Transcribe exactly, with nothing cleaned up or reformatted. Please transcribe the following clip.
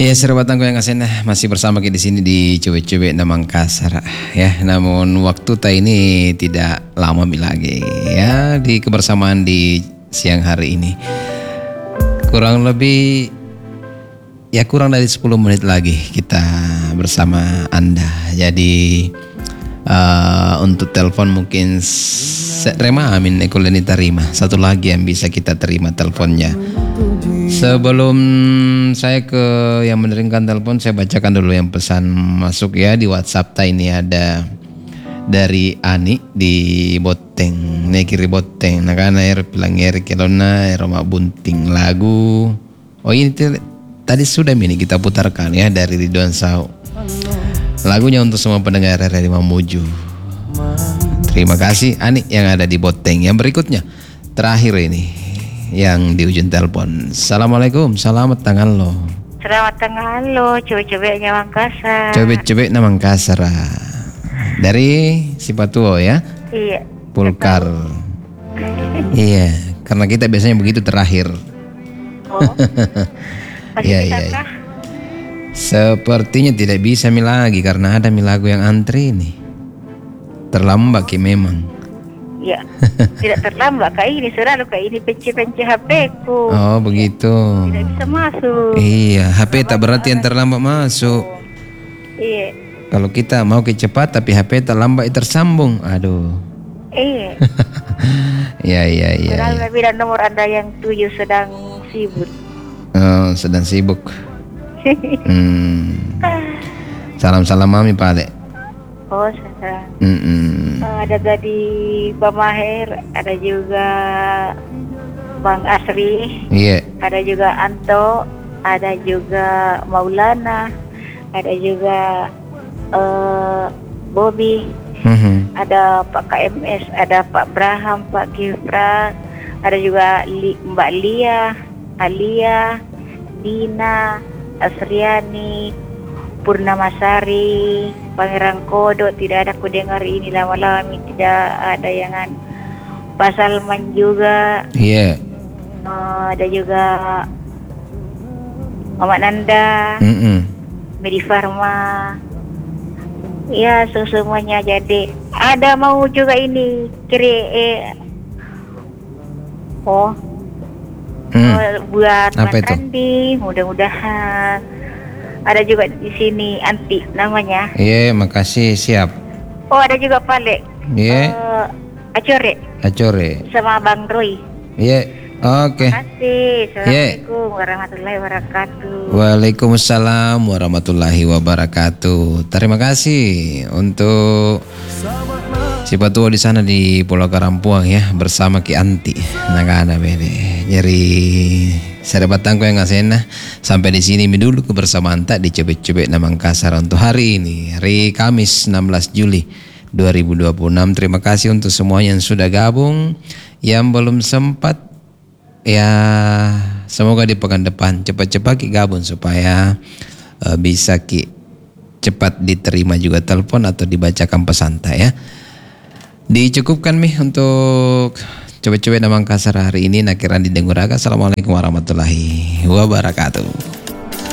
Ya, sahabat yang kasih masih bersama kita di sini di Cewek-Cewek na Mangkasar ya. Namun waktu ta ini tidak lama lagi ya di kebersamaan di siang hari ini. Kurang lebih ya kurang dari sepuluh menit lagi kita bersama Anda. Jadi uh, untuk telepon mungkin Rema Amin Ekoleni terima. Satu lagi yang bisa kita terima teleponnya. Sebelum saya ke yang meneringkan telepon, saya bacakan dulu yang pesan masuk ya di WhatsApp. Ta ini ada dari Ani di Boteng, nekiri Boteng. Nakana er pilangir kelona Roma bunting lagu. Oh ini tadi sudah ini kita putarkan ya dari Ridwan Sau. Lagunya untuk semua pendengar dari Mamuju. Terima kasih Ani yang ada di Boteng. Yang berikutnya terakhir ini yang di ujung telepon. Assalamualaikum, selamat tangan lo. Selamat tangan lo, cewek-ceweknya Mangkasar. Cewek-cewek na Mangkasar. Dari Sipatuo ya? Iya. Pulkar. Iya, karena kita biasanya begitu terakhir. Oh. Iya, iya, iya. Sepertinya tidak bisa mi lagi karena ada mi lagu yang antri nih. Terlambat ki memang. Ya, tidak terlambat kayak ini, selalu kayak ini penci-penci H P ku. Oh begitu. Tidak bisa masuk. Iya, H P tak berarti yang terlambat masuk. Iya. Kalau kita mau ke cepat tapi H P terlambat tersambung, aduh. Iya. Iya iya iya. Padahal bilang nomor Anda yang tujuh sedang sibuk. Oh, sedang sibuk. hmm. Salam-salam mami Pak Dek. Oh, sedang. Mm-mm. Uh, ada tadi Pak Maher, ada juga Bang Asri, Iya. ada juga Anto, ada juga Maulana, ada juga uh, Bobby, Mm-hmm. ada Pak K M S, ada Pak Braham, Pak Gifra, ada juga Li, Mbak Lia, Alia, Dina, Asriani, Purnamasari, Pangeran Kodok. Tidak ada ku dengar ini lama-lama, tidak ada yang an. Pak Salman juga. Iya. Yeah. Uh, ada juga Muhammad Nanda, Mm-mm. Medi Farma. Ya, so semuanya jadi. Ada mau juga ini kiri eh, oh, Mm. oh buat Apa Mas itu? Andi, mudah-mudahan. Ada juga di sini Anti namanya. Iya, makasih, siap. Oh, ada juga Pale. Iya. Uh, Acore Acore. sama Bang Roy. Iya. Oke. Terima kasih. Yeah. Assalamualaikum warahmatullahi wabarakatuh. Waalaikumsalam warahmatullahi wabarakatuh. Terima kasih untuk Sipatuo di sana di Pulau Karampuang ya bersama Ki Anti. Nagana bede. Jadi saya dapat tangko yang ngasena sampai di sini dulu kebersamaan tak di Cebek-Cebek na Mangkasar untuk hari ini, hari Kamis enam belas Juli dua ribu dua puluh enam. Terima kasih untuk semua yang sudah gabung, yang belum sempat. Ya, semoga di pekan depan cepat-cepat Ki gabung supaya uh, bisa Ki cepat diterima juga telepon atau dibacakan pesan tak ya. Dicukupkan mi untuk Cewek-Cewek na Mangkasar hari ini. Nakiran di Denguraga. Assalamualaikum warahmatullahi wabarakatuh.